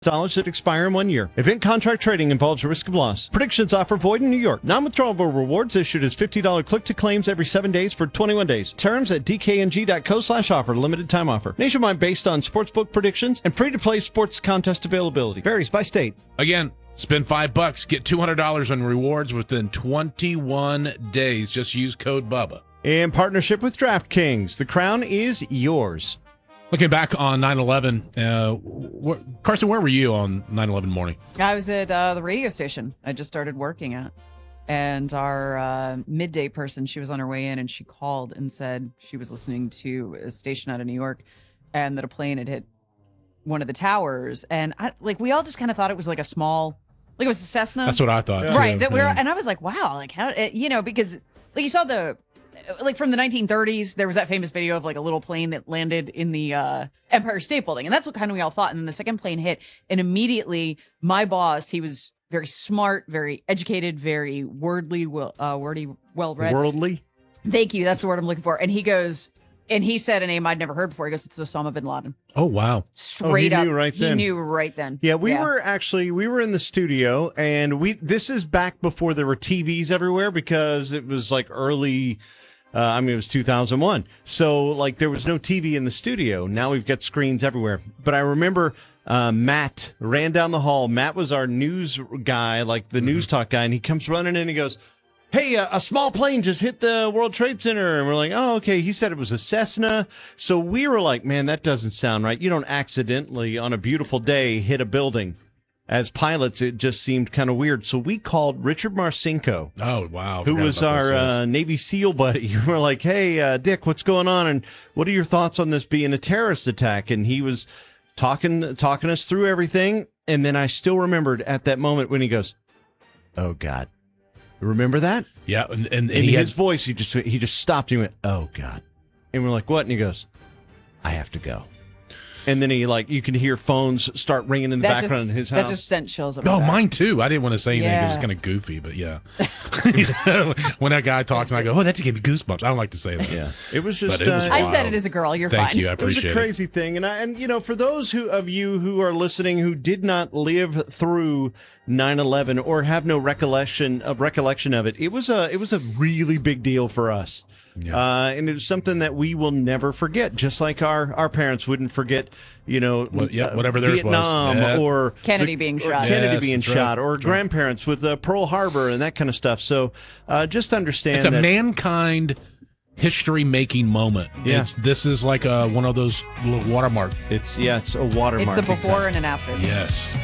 dollars that expire in 1 year. Event contract trading involves a risk of loss. Predictions offer void in New York. Non-withdrawable rewards issued as $50 click to claims every 7 days for 21 days. Terms at dkng.co/offer. Limited time offer. Nationwide based on sportsbook predictions and free to play sports contest availability. Varies by state. Again, spend $5, get $200 on rewards within 21 days. Just use code BUBBA. In partnership with DraftKings, the crown is yours. Looking back on 9/11, Carson, where were you on 9/11 morning? I was at the radio station I just started working at. And our midday person, she was on her way in, and she called and said she was listening to a station out of New York and that a plane had hit one of the towers. And we all just kind of thought it was like a small, like it was a Cessna. That's what I thought, too. Right. And I was like, wow, like how, because like you saw like from the 1930s, there was that famous video of like a little plane that landed in the Empire State Building. And that's what kind of we all thought. And then the second plane hit. And immediately my boss, he was very smart, very educated, very wordy, well-read. Worldly? Thank you. That's the word I'm looking for. And he goes, and he said a name I'd never heard before. He goes, it's Osama bin Laden. Oh, wow. Straight up. He knew right then. He knew right then. Yeah, we were in the studio, and this is back before there were TVs everywhere, because it was like early, it was 2001. So, like, there was no TV in the studio. Now we've got screens everywhere. But I remember Matt ran down the hall. Matt was our news guy, like the news talk guy, and he comes running in and he goes, hey, a small plane just hit the World Trade Center. And we're like, oh, okay. He said it was a Cessna. So we were like, man, that doesn't sound right. You don't accidentally, on a beautiful day, hit a building. As pilots, it just seemed kind of weird. So we called Richard Marcinko. Oh, wow. Who was our Navy SEAL buddy. We're like, hey, Dick, what's going on? And what are your thoughts on this being a terrorist attack? And he was talking us through everything. And then I still remembered at that moment when he goes, oh, God. Remember that? Yeah, and his voice, he just stopped and he went, oh, God. And we're like, what? And he goes, I have to go. And then you can hear phones start ringing in the background in his house. That just sent chills up my back. Mine too. I didn't want to say anything because it's kind of goofy, but yeah. When that guy talks and I go, oh, that gave me goosebumps. I don't like to say that. Yeah. It was just... I said it as a girl. You're fine. Thank you. I appreciate it. It was a crazy thing. And for those of you who are listening who did not live through 9/11 or have no recollection of it, it was a really big deal for us. Yeah. And it was something that we will never forget, just like our parents wouldn't forget, whatever theirs Vietnam was. Yeah. or Kennedy being shot, or grandparents with Pearl Harbor and that kind of stuff. So just understand it's a mankind history-making moment. Yeah. This is like one of those little watermarks. It's a watermark. It's a before and an after. Yes.